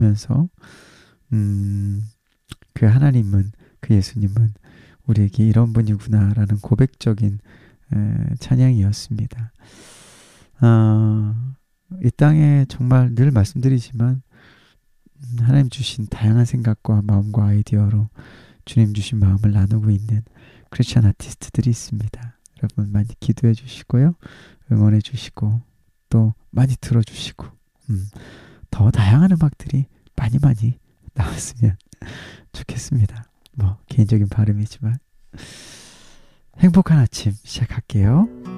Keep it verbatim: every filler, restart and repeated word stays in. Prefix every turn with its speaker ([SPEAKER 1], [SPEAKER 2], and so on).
[SPEAKER 1] 면서 음, 그 하나님은, 그 예수님은 우리에게 이런 분이구나라는 고백적인 에, 찬양이었습니다. 아, 이 땅에 정말 늘 말씀드리지만 음, 하나님 주신 다양한 생각과 마음과 아이디어로 주님 주신 마음을 나누고 있는 크리스찬 아티스트들이 있습니다. 여러분 많이 기도해 주시고요. 응원해 주시고 또 많이 들어주시고 음, 더 다양한 음악들이 많이 많이 나왔으면 좋겠습니다. 뭐 개인적인 바람이지만 행복한 아침 시작할게요.